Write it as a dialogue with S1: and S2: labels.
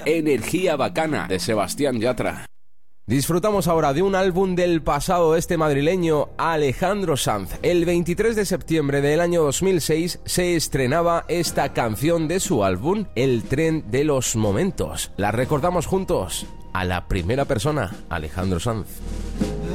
S1: Energía Bacana, de Sebastián Yatra.
S2: Disfrutamos ahora de un álbum del pasado de este madrileño Alejandro Sanz. El 23 de septiembre del año 2006 se estrenaba esta canción de su álbum, El tren de los momentos. La recordamos juntos a la primera persona, Alejandro Sanz.